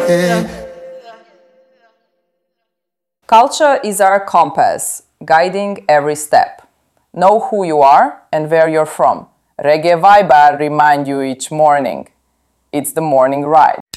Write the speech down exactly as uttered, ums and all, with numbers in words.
Culture is our compass, guiding every step. Know who you are and where you're from. Reggae Vibe remind you each morning. It's the morning ride.